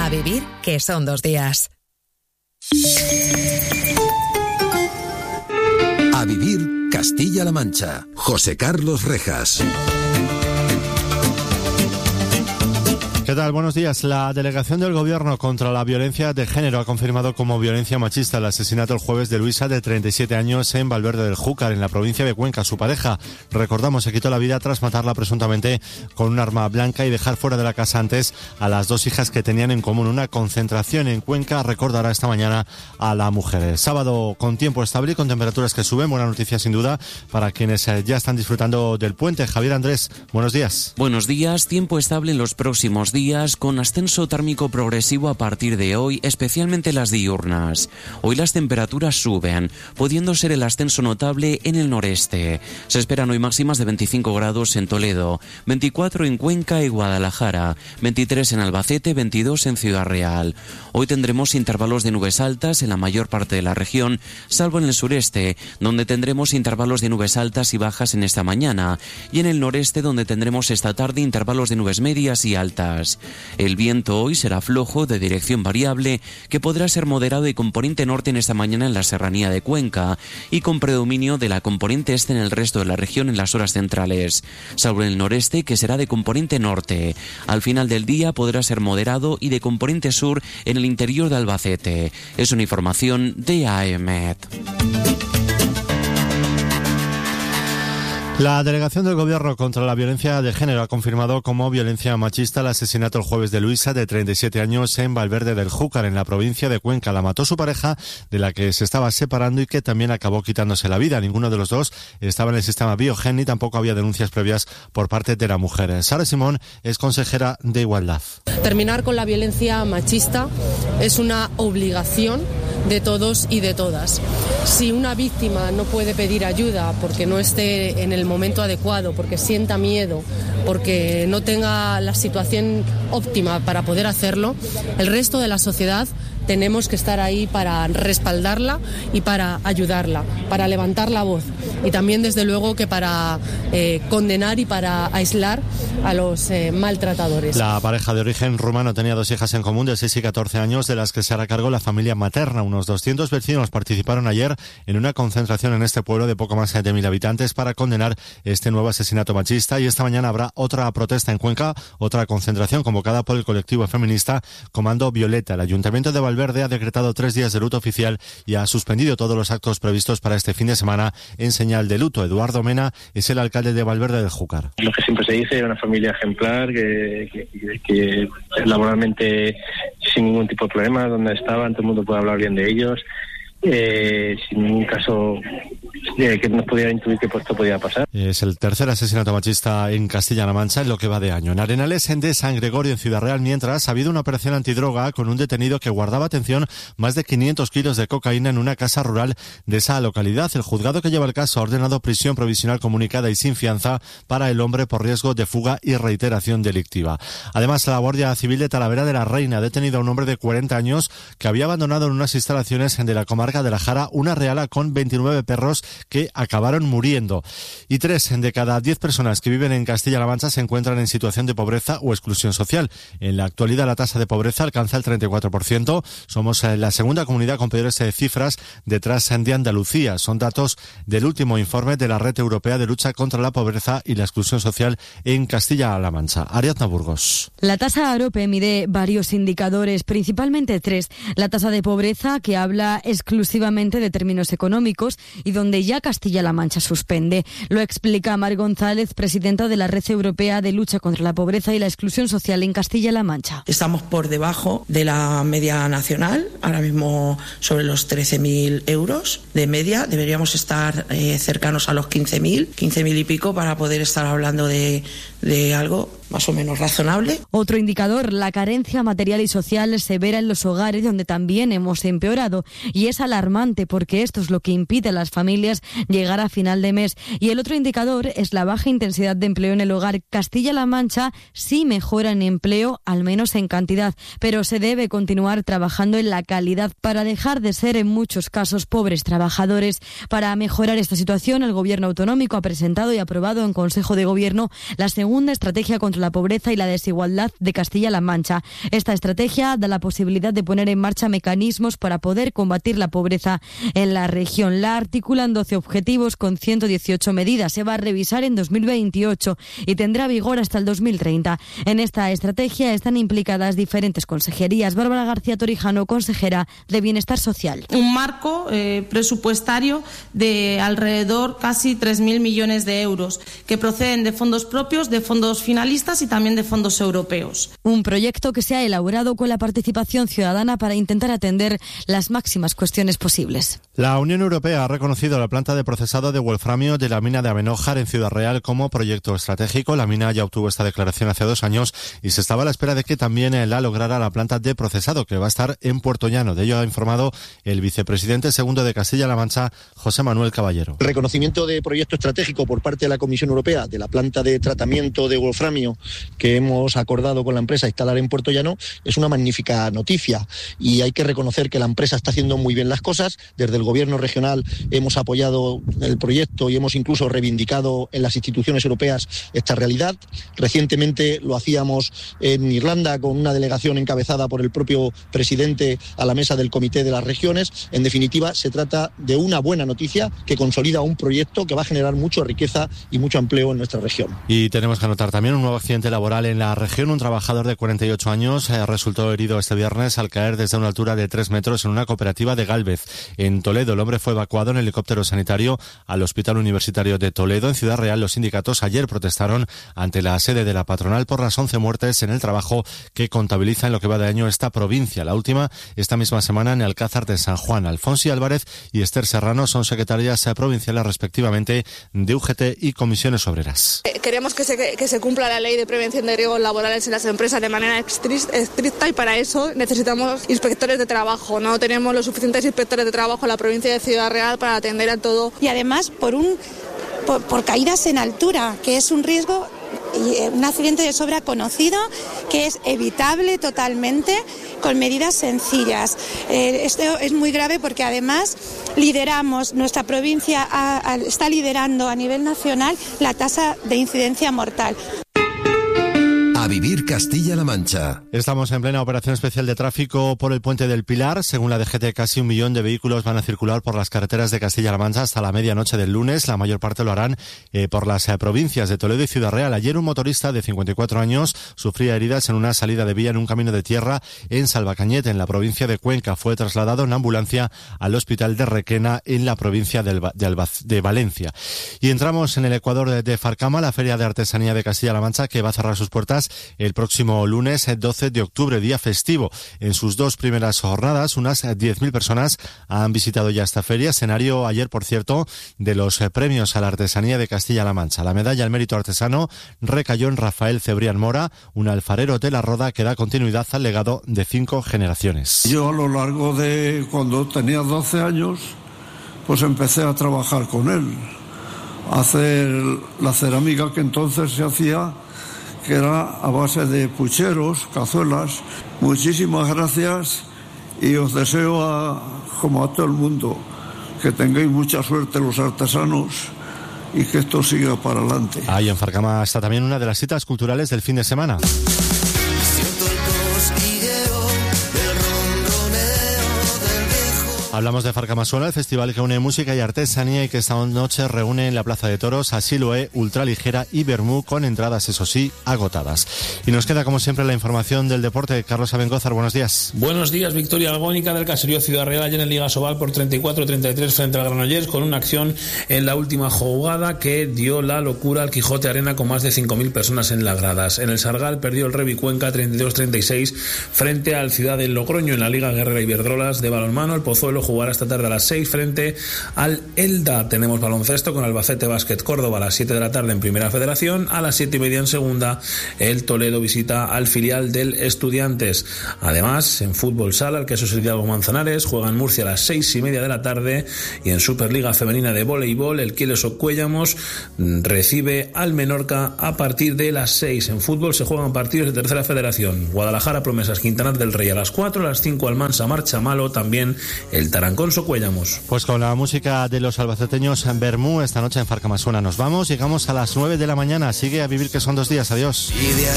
A vivir, que son 2 días. A vivir Castilla-La Mancha. José Carlos Rejas. ¿Qué tal? Buenos días. La delegación del Gobierno contra la violencia de género ha confirmado como violencia machista el asesinato el jueves de Luisa, de 37 años, en Valverde del Júcar, en la provincia de Cuenca. Su pareja, recordamos, se quitó la vida tras matarla presuntamente con un arma blanca y dejar fuera de la casa antes a las 2 hijas que tenían en común. Una concentración en Cuenca recordará esta mañana a la mujer. Sábado con tiempo estable y con temperaturas que suben. Buena noticia sin duda para quienes ya están disfrutando del puente. Javier Andrés, buenos días. Buenos días. Tiempo estable en los próximos días, con ascenso térmico progresivo a partir de hoy, especialmente las diurnas. Hoy las temperaturas suben, pudiendo ser el ascenso notable en el noreste. Se esperan hoy máximas de 25 grados en Toledo, 24 en Cuenca y Guadalajara, 23 en Albacete, 22 en Ciudad Real. Hoy tendremos intervalos de nubes altas en la mayor parte de la región, salvo en el sureste, donde tendremos intervalos de nubes altas y bajas en esta mañana, y en el noreste, donde tendremos esta tarde intervalos de nubes medias y altas. El viento hoy será flojo, de dirección variable, que podrá ser moderado y componente norte en esta mañana en la serranía de Cuenca, y con predominio de la componente este en el resto de la región en las horas centrales, salvo en el noreste, que será de componente norte. Al final del día podrá ser moderado y de componente sur en el interior de Albacete. Es una información de AEMET. La delegación del Gobierno contra la violencia de género ha confirmado como violencia machista el asesinato el jueves de Luisa, de 37 años, en Valverde del Júcar, en la provincia de Cuenca. La mató su pareja, de la que se estaba separando y que también acabó quitándose la vida. Ninguno de los dos estaba en el sistema Biogen ni tampoco había denuncias previas por parte de la mujer. Sara Simón es consejera de Igualdad. Terminar con la violencia machista es una obligación de todos y de todas. Si una víctima no puede pedir ayuda porque no esté en el momento adecuado, porque sienta miedo, porque no tenga la situación óptima para poder hacerlo, el resto de la sociedad tenemos que estar ahí para respaldarla y para ayudarla, para levantar la voz y también, desde luego, que para condenar y para aislar a los maltratadores. La pareja de origen rumano tenía 2 hijas en común de 6 y 14 años, de las que se hará cargo la familia materna. Unos 200 vecinos participaron ayer en una concentración en este pueblo de poco más de 1.000 habitantes para condenar este nuevo asesinato machista, y esta mañana habrá otra protesta en Cuenca, otra concentración convocada por el colectivo feminista Comando Violeta. El Ayuntamiento de Valverde ha decretado 3 días de luto oficial y ha suspendido todos los actos previstos para este fin de semana en señal de luto. Eduardo Mena es el alcalde de Valverde del Júcar. Lo que siempre se dice, una familia ejemplar que laboralmente sin ningún tipo de problema, donde estaban, todo el mundo puede hablar bien de ellos, sin ningún caso que nos pudiera intuir que esto podía pasar. Es el tercer asesinato machista en Castilla-La Mancha en lo que va de año. En Arenales, de San Gregorio, en Ciudad Real, mientras ha habido una operación antidroga con un detenido que guardaba, atención, más de 500 kilos de cocaína en una casa rural de esa localidad. El juzgado que lleva el caso ha ordenado prisión provisional comunicada y sin fianza para el hombre por riesgo de fuga y reiteración delictiva. Además, la Guardia Civil de Talavera de la Reina ha detenido a un hombre de 40 años que había abandonado en unas instalaciones de la comarca de la Jara una reala con 29 perros que acabaron muriendo. Y 3 de cada 10 personas que viven en Castilla-La Mancha se encuentran en situación de pobreza o exclusión social. En la actualidad la tasa de pobreza alcanza el 34%. Somos la segunda comunidad con peores cifras detrás de Andalucía. Son datos del último informe de la Red Europea de Lucha contra la Pobreza y la Exclusión Social en Castilla-La Mancha. Ariadna Burgos. La tasa AROPE mide varios indicadores, principalmente 3. La tasa de pobreza, que habla exclusivamente de términos económicos y donde ya Castilla-La Mancha suspende. Lo explica Mar González, presidenta de la Red Europea de Lucha contra la Pobreza y la Exclusión Social en Castilla-La Mancha. Estamos por debajo de la media nacional, ahora mismo sobre los 13.000 euros de media. Deberíamos estar cercanos a los 15.000 y pico para poder estar hablando de algo más o menos razonable. Otro indicador, la carencia material y social severa en los hogares, donde también hemos empeorado, y es alarmante porque esto es lo que impide a las familias llegar a final de mes. Y el otro indicador es la baja intensidad de empleo en el hogar. Castilla-La Mancha sí mejora en empleo, al menos en cantidad, pero se debe continuar trabajando en la calidad para dejar de ser en muchos casos pobres trabajadores. Para mejorar esta situación, el Gobierno autonómico ha presentado y aprobado en Consejo de Gobierno la segunda segunda estrategia contra la pobreza y la desigualdad de Castilla-La Mancha. Esta estrategia da la posibilidad de poner en marcha mecanismos para poder combatir la pobreza en la región. La articulan 12 objetivos con 118 medidas. Se va a revisar en 2028 y tendrá vigor hasta el 2030. En esta estrategia están implicadas diferentes consejerías. Bárbara García Torijano, consejera de Bienestar Social. Un marco presupuestario de alrededor casi 3.000 millones de euros que proceden de fondos propios, de fondos finalistas y también de fondos europeos. Un proyecto que se ha elaborado con la participación ciudadana para intentar atender las máximas cuestiones posibles. La Unión Europea ha reconocido la planta de procesado de wolframio de la mina de Abenójar en Ciudad Real como proyecto estratégico. La mina ya obtuvo esta declaración hace 2 años y se estaba a la espera de que también la lograra la planta de procesado, que va a estar en Puerto Llano. De ello ha informado el vicepresidente segundo de Castilla-La Mancha, José Manuel Caballero. El reconocimiento de proyecto estratégico por parte de la Comisión Europea de la planta de tratamiento de wolframio que hemos acordado con la empresa instalar en Puerto Llano es una magnífica noticia, y hay que reconocer que la empresa está haciendo muy bien las cosas. Desde el Gobierno regional hemos apoyado el proyecto y hemos incluso reivindicado en las instituciones europeas esta realidad. Recientemente lo hacíamos en Irlanda con una delegación encabezada por el propio presidente a la mesa del Comité de las Regiones. En definitiva, se trata de una buena noticia que consolida un proyecto que va a generar mucha riqueza y mucho empleo en nuestra región. Y tenemos que anotar también un nuevo accidente laboral en la región. Un trabajador de 48 años resultó herido este viernes al caer desde una altura de 3 metros en una cooperativa de Gálvez. En Toledo, el hombre fue evacuado en helicóptero sanitario al Hospital Universitario de Toledo. En Ciudad Real, los sindicatos ayer protestaron ante la sede de la patronal por las 11 muertes en el trabajo que contabiliza en lo que va de año esta provincia. La última, esta misma semana, en Alcázar de San Juan. Alfonsi Álvarez y Esther Serrano son secretarias provinciales respectivamente de UGT y Comisiones Obreras. Queremos que se cumpla la ley de prevención de riesgos laborales en las empresas de manera estricta, y para eso necesitamos inspectores de trabajo. No tenemos los suficientes inspectores de trabajo en la provincia de Ciudad Real para atender a todo. Y además por caídas en altura, que es un riesgo y un accidente de sobra conocido, que es evitable totalmente con medidas sencillas. Esto es muy grave porque además nuestra provincia está liderando a nivel nacional la tasa de incidencia mortal. A vivir Castilla-La Mancha. Estamos en plena operación especial de tráfico por el Puente del Pilar. Según la DGT, casi 1 millón de vehículos van a circular por las carreteras de Castilla-La Mancha hasta la medianoche del lunes. La mayor parte lo harán por las provincias de Toledo y Ciudad Real. Ayer un motorista de 54 años sufría heridas en una salida de vía en un camino de tierra en Salvacañete, en la provincia de Cuenca. Fue trasladado en ambulancia al hospital de Requena, en la provincia de Valencia. Y entramos en el Ecuador de Farcama, la Feria de Artesanía de Castilla-La Mancha, que va a cerrar sus puertas el próximo lunes 12 de octubre, día festivo. En sus 2 primeras jornadas, unas 10.000 personas han visitado ya esta feria. Escenario ayer, por cierto, de los premios a la artesanía de Castilla-La Mancha. La medalla al mérito artesano recayó en Rafael Cebrián Mora, un alfarero de la Roda que da continuidad al legado de 5 generaciones. Yo, a lo largo de cuando tenía 12 años, pues empecé a trabajar con él, a hacer la cerámica que entonces se hacía, que era a base de pucheros, cazuelas. Muchísimas gracias, y os deseo, como a todo el mundo, que tengáis mucha suerte los artesanos y que esto siga para adelante. Ahí en Farcama está también una de las citas culturales del fin de semana. Hablamos de Farcamasuela, el festival que une música y artesanía y que esta noche reúne en la Plaza de Toros a Siloé, Ultraligera y Bermú, con entradas, eso sí, agotadas. Y nos queda, como siempre, la información del deporte. Carlos Abengózar, buenos días. Buenos días. Victoria agónica del Caserío Ciudad Real ayer en Liga Sobal por 34-33 frente al Granollers, con una acción en la última jugada que dio la locura al Quijote Arena con más de 5.000 personas en las gradas. En el Sargal perdió el Revi Cuenca 32-36 frente al Ciudad del Logroño. En la Liga Guerrera Iberdrolas de balonmano, el Pozuelo jugará esta tarde a las 6 frente al Elda. Tenemos baloncesto con Albacete Básquet Córdoba a las 7 de la tarde en Primera Federación. A las 7:30 en Segunda, el Toledo visita al filial del Estudiantes. Además, en fútbol sala, el Quesos Hidalgo Manzanares juega en Murcia a las 6:30 de la tarde, y en Superliga Femenina de Voleibol, el Quieles Cuellamos recibe al Menorca a partir de las 6. En fútbol se juegan partidos de Tercera Federación. Guadalajara Promesas Quintanar del Rey a las 4, a las 5 Almansa Marcha Malo, también el Caranconso Cuellamos. Pues con la música de los albaceteños en Bermú, esta noche en Farcamasuena nos vamos. Llegamos a las 9 de la mañana. Sigue a vivir, que son 2 días. Adiós.